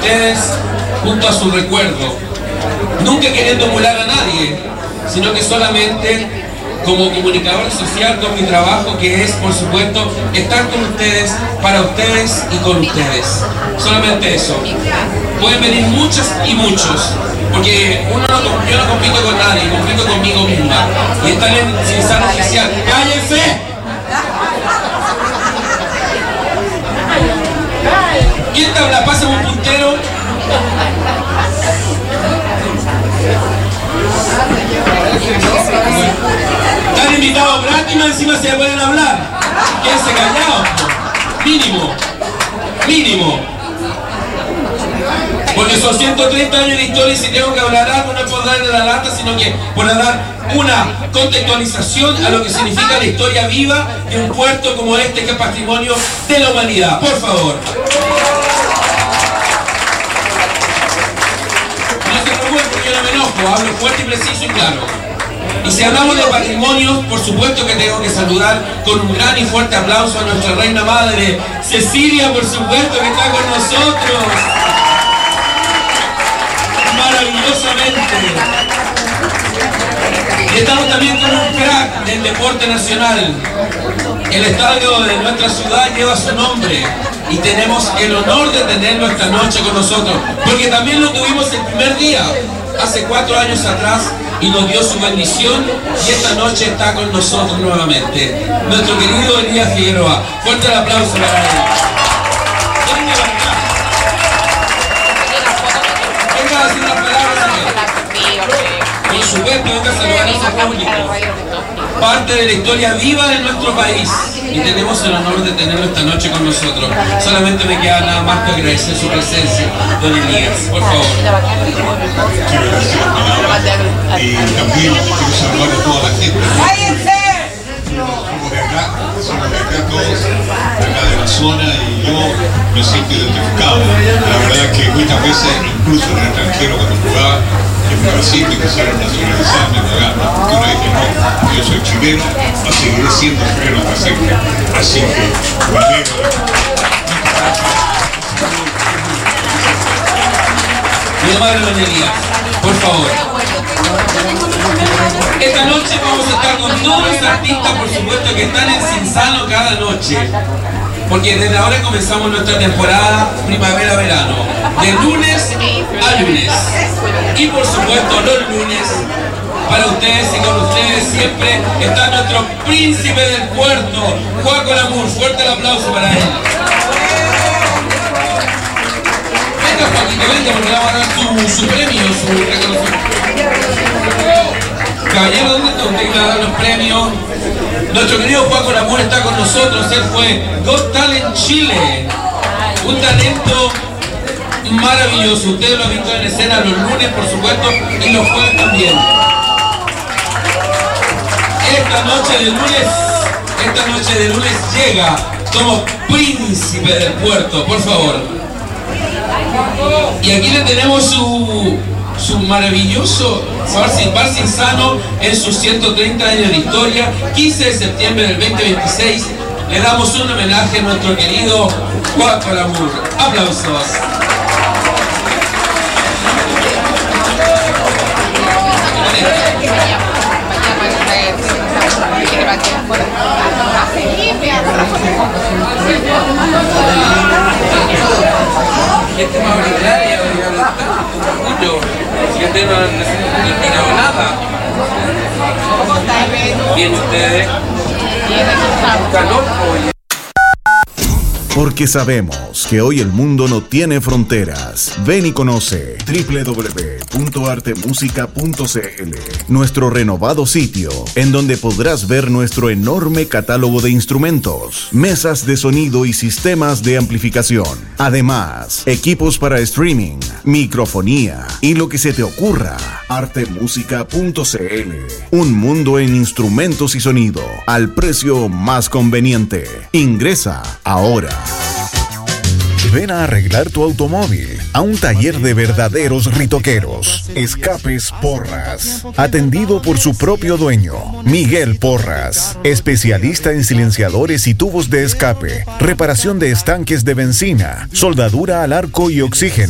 ustedes junto a su recuerdo, nunca queriendo emular a nadie, sino que solamente como comunicador social con mi trabajo, que es, por supuesto, estar con ustedes, para ustedes y con ustedes. Solamente eso. Pueden venir muchas y muchos, porque yo no compito con nadie, compito conmigo misma. Y están en Cinsano Oficial. ¡Cállense! ¿Quién te habla? Pásame un puntero. Están invitados gratis, más encima se pueden hablar. Quédense callados. Mínimo. Porque son 130 años de historia y si tengo que hablar algo no es por darle la lata, sino que por dar una contextualización a lo que significa la historia viva de un puerto como este, que es patrimonio de la humanidad. Por favor. No se preocupen, yo no me enojo, hablo fuerte y preciso y claro. Y si hablamos de patrimonio, por supuesto que tengo que saludar con un gran y fuerte aplauso a nuestra reina madre, Cecilia, por supuesto, que está con nosotros. Maravillosamente. Y estamos también con un crack del deporte nacional. El estadio de nuestra ciudad lleva su nombre y tenemos el honor de tenerlo esta noche con nosotros, porque también lo tuvimos el primer día, hace 4 años atrás, y nos dio su bendición, y esta noche está con nosotros nuevamente nuestro querido Elías Figueroa. Fuerte el aplauso para él. Venga a decir unas palabras, señor. Por supuesto, venga a saludar a su público. Parte de la historia viva de nuestro país, y tenemos el honor de tenerlo esta noche con nosotros. Solamente me queda nada más que agradecer su presencia, don Elías, por favor. Quiero agradecer las palabras y también quiero saludar a toda la gente. ¡Cállense! Somos de acá todos, de acá de la zona, y yo me siento identificado. La verdad que muchas veces, incluso en el extranjero, cuando jugaba en Brasil, me quisieron nacionalizarme, porque uno dije, no, yo soy chileno, seguiré siendo chileno hasta siempre. Así que, valero. Mi amable don Elías, por favor. Esta noche vamos a estar con todos los artistas, por supuesto, que están en Cinsano cada noche. Porque desde ahora comenzamos nuestra temporada primavera-verano, de lunes a lunes. Y por supuesto los lunes, para ustedes y con ustedes siempre, está nuestro príncipe del puerto, Juaco Lamour. Fuerte el aplauso para él. Venga, Joaquito, venga, porque le vamos a dar su premio, su reconocimiento. Caballero, ¿dónde está usted que va a dar los premios? Nuestro querido Juaco Lamour está con nosotros. Él fue Got Talent Chile. Un talento maravilloso. Ustedes lo han visto en escena los lunes, por supuesto, y los jueves también. Esta noche de lunes llega como príncipe del puerto, por favor. Y aquí le tenemos su maravilloso Bar Cinsano en sus 130 años de historia. 15 de septiembre del 2026 le damos un homenaje a nuestro querido Juaco Lamour. Aplausos. Este es más ordinario, mucho. Si usted no ha tirado nada. Bien, ustedes. Calor, Porque sabemos que hoy el mundo no tiene fronteras. Ven y conoce www.artemusica.cl, nuestro renovado sitio, en donde podrás ver nuestro enorme catálogo de instrumentos, mesas de sonido y sistemas de amplificación. Además, equipos para streaming, microfonía y lo que se te ocurra. Artemusica.cl, un mundo en instrumentos y sonido al precio más conveniente. Ingresa ahora. Ven a arreglar tu automóvil a un taller de verdaderos ritoqueros. Escapes Porras, atendido por su propio dueño, Miguel Porras, especialista en silenciadores y tubos de escape, reparación de estanques de benzina, soldadura al arco y oxígeno.